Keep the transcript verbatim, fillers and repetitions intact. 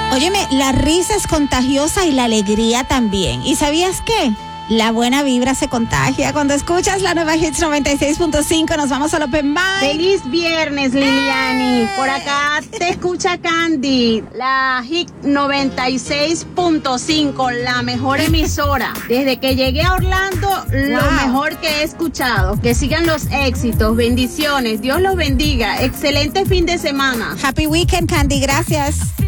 Óyeme, la risa es contagiosa y la alegría también. ¿Y sabías qué? La buena vibra se contagia. Cuando escuchas la nueva Hits noventa y seis punto cinco, nos vamos al Open Mic. ¡Feliz viernes, Liliani! ¡Eh! Por acá te escucha Candy, la Hit noventa y seis punto cinco, la mejor emisora. Desde que llegué a Orlando, lo wow. mejor que he escuchado. Que sigan los éxitos, bendiciones, Dios los bendiga. Excelente fin de semana. Happy weekend, Candy, gracias.